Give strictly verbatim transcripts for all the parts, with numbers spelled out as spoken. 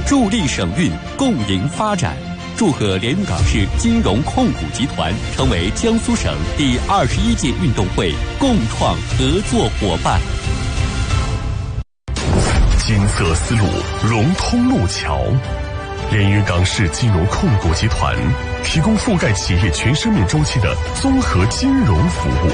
助力省运，共赢发展。祝贺连云港市金融控股集团成为江苏省第二十一届运动会共创合作伙伴。 金色丝路融通路桥，连云港市金融控股集团提供覆盖企业全生命周期的综合金融服务。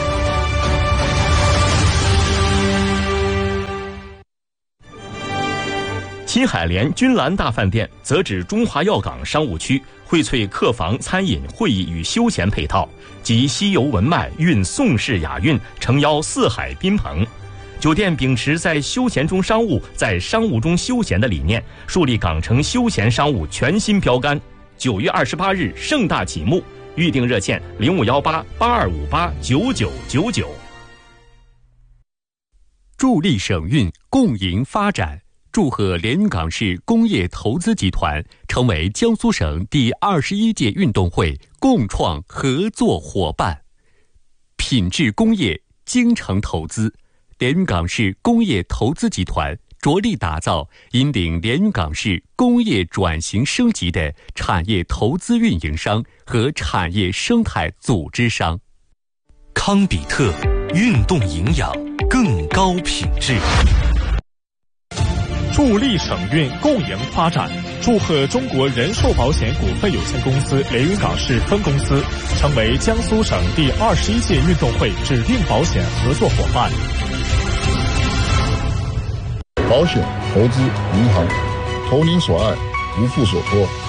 七海联君兰大饭店则指中华药港商务区荟萃客房、餐饮、会议与休闲配套，集西游文脉、蕴宋式雅韵，诚邀四海宾朋。酒店秉持在休闲中商务，在商务中休闲的理念，树立港城休闲商务全新标杆。九月二十八日盛大启幕，预订热线零五幺八八二五八九九九九。 助力省运，共赢发展。祝贺连云港市工业投资集团成为江苏省第二十一届运动会共创合作伙伴。品质工业，精诚投资，连云港市工业投资集团着力打造引领连云港市工业转型升级的产业投资运营商和产业生态组织商。 康比特，运动营养，更高品质。 助力省运，共赢发展。祝贺中国人寿保险股份有限公司连云港市分公司成为江苏省第二十一届运动会指定保险合作伙伴。 保险、投资、银行，投您所爱，无负所托。